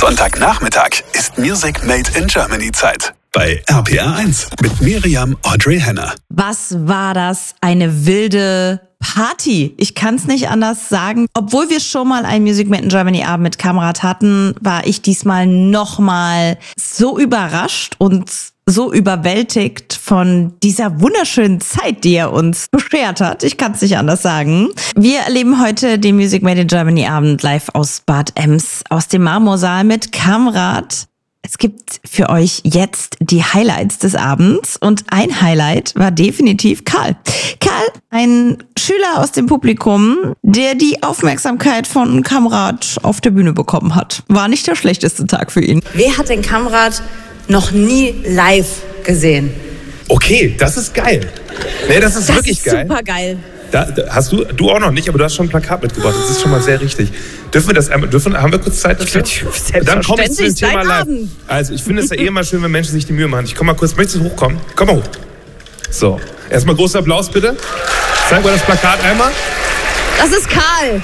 Sonntagnachmittag ist Music Made in Germany Zeit. Bei RPR 1 mit Miriam Audrey Henner. Was war das? Eine wilde Party. Ich kann es nicht anders sagen. Obwohl wir schon mal einen Music Made in Germany Abend mit Kamerad hatten, war ich diesmal nochmal so überrascht und so überwältigt von dieser wunderschönen Zeit, die er uns beschert hat. Ich kann es nicht anders sagen. Wir erleben heute den Music Made in Germany Abend live aus Bad Ems, aus dem Marmorsaal mit Kamerad. Es gibt für euch jetzt die Highlights des Abends und ein Highlight war definitiv Karl. Karl, ein Schüler aus dem Publikum, der die Aufmerksamkeit von Kamerad auf der Bühne bekommen hat. War nicht der schlechteste Tag für ihn. Wer hat den Kamerad noch nie live gesehen? Okay, das ist geil. Nee, das ist wirklich geil. Super geil. Hast du auch noch nicht, aber du hast schon ein Plakat mitgebracht. Das ist schon mal sehr richtig. Dürfen wir das einmal, haben wir kurz Zeit dafür? Dann kommen wir zu dem Thema live. Also ich finde es ja eh immer schön, wenn Menschen sich die Mühe machen. Ich komm mal kurz, möchtest du hochkommen? Komm mal hoch. So, erstmal großer Applaus bitte. Zeig mal das Plakat einmal. Das ist Karl.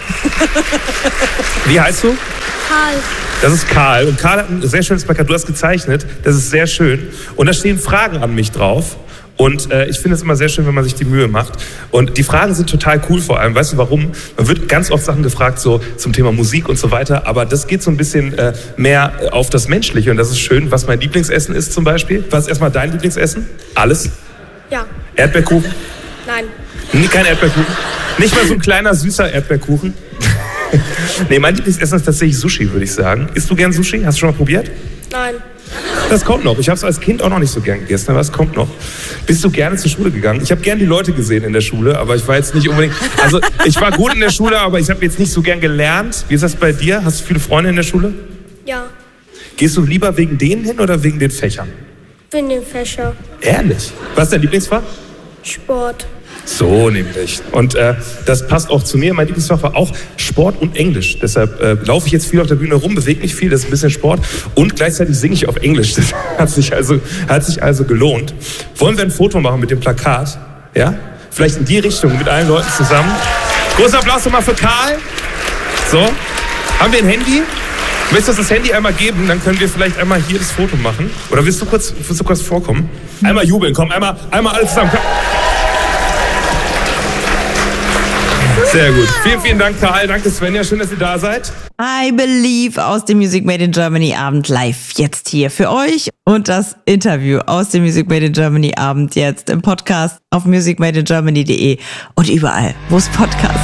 Wie heißt du? Karl. Das ist Karl. Und Karl hat ein sehr schönes Plakat. Du hast gezeichnet. Das ist sehr schön. Und da stehen Fragen an mich drauf. Und ich finde es immer sehr schön, wenn man sich die Mühe macht. Und die Fragen sind total cool vor allem. Weißt du warum? Man wird ganz oft Sachen gefragt, so zum Thema Musik und so weiter. Aber das geht so ein bisschen mehr auf das Menschliche. Und das ist schön, was mein Lieblingsessen ist zum Beispiel. Was ist erstmal dein Lieblingsessen? Alles? Ja. Erdbeerkuchen? Nein. Nee, kein Erdbeerkuchen? Nicht mal so ein kleiner, süßer Erdbeerkuchen? Nee, mein Lieblingsessen ist tatsächlich Sushi, würde ich sagen. Isst du gern Sushi? Hast du schon mal probiert? Nein. Das kommt noch. Ich habe es als Kind auch noch nicht so gern gegessen, aber es kommt noch. Bist du gerne zur Schule gegangen? Ich habe gern die Leute gesehen in der Schule, aber ich war jetzt nicht unbedingt... Also ich war gut in der Schule, aber ich habe jetzt nicht so gern gelernt. Wie ist das bei dir? Hast du viele Freunde in der Schule? Ja. Gehst du lieber wegen denen hin oder wegen den Fächern? Wegen dem Fächer. Ehrlich? Was ist dein Lieblingsfach? Sport. So nämlich. Und das passt auch zu mir. Mein Lieblingsfach war auch Sport und Englisch. Deshalb laufe ich jetzt viel auf der Bühne rum, bewege mich viel, das ist ein bisschen Sport. Und gleichzeitig singe ich auf Englisch. Das hat sich also gelohnt. Wollen wir ein Foto machen mit dem Plakat? Ja? Vielleicht in die Richtung mit allen Leuten zusammen. Großer Applaus nochmal für Karl. So. Haben wir ein Handy? Möchtest du uns das Handy einmal geben? Dann können wir vielleicht einmal hier das Foto machen. Oder willst du kurz vorkommen? Einmal jubeln, komm, einmal alle zusammen. Komm. Sehr gut. Vielen, vielen Dank, Karl. Danke, Svenja. Schön, dass ihr da seid. I Believe aus dem Music Made in Germany Abend live jetzt hier für euch. Und das Interview aus dem Music Made in Germany Abend jetzt im Podcast auf musicmadeingermany.de und überall, wo es Podcasts